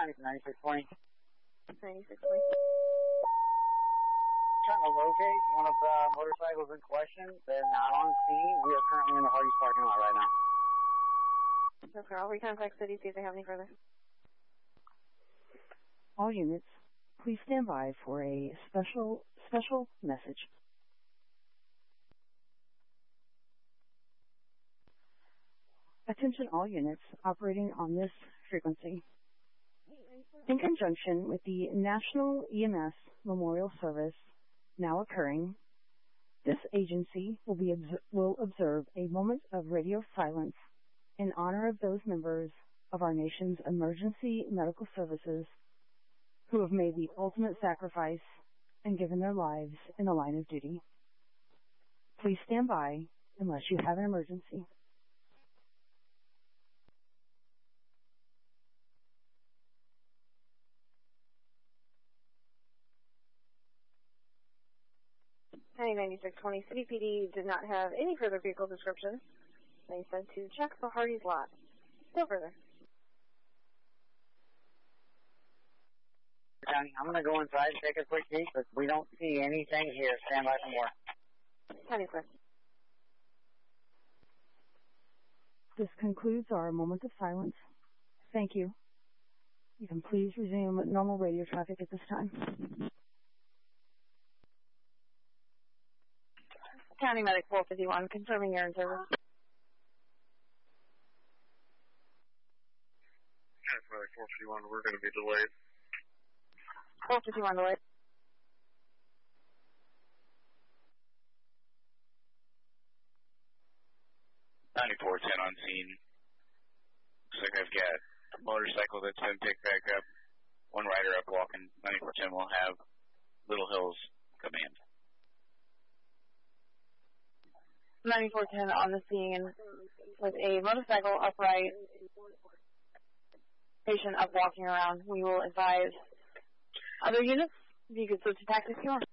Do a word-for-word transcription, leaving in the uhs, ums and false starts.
County for ninety-six twenty. ninety-six twenty. Trying to locate one of the motorcycles in question. They're not on scene. We are currently in the Hardee's parking lot right now. Okay, I'll recontact City, see if they have any further. All units, please stand by for a special special message. Attention all units operating on this frequency. In conjunction with the National E M S Memorial Service now occurring, this agency will, be, will observe a moment of radio silence in honor of those members of our nation's emergency medical services who have made the ultimate sacrifice and given their lives in the line of duty. Please stand by unless you have an emergency. County ninety-six twenty, City P D did not have any further vehicle descriptions. They said to check the Hardee's lot. No further. County, I'm going to go inside and take a quick peek, but we don't see anything here. Stand by for more. County clear. This concludes our moment of silence. Thank you. You can please resume normal radio traffic at this time. County Medic four fifty-one, confirming you're in service. County Medic four fifty-one, we're going to be delayed. four fifty-one delayed. ninety-four ten on scene. Looks like I've got a motorcycle that's been picked back up. One rider up walking. ninety-four ten will have Little Hills command. ninety-four ten on the scene with a motorcycle upright, patient up walking around. We will advise other units if you could switch to tactics if you want.